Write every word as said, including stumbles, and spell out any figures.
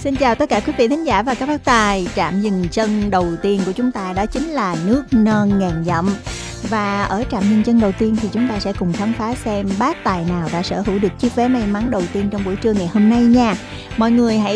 Xin chào tất cả quý vị thính giả và các bác tài. Trạm dừng chân đầu tiên của chúng ta đó chính là nước non ngàn dặm. Và ở trạm dừng chân đầu tiên thì chúng ta sẽ cùng khám phá xem bác tài nào đã sở hữu được chiếc vé may mắn đầu tiên trong buổi trưa ngày hôm nay nha. Mọi người hãy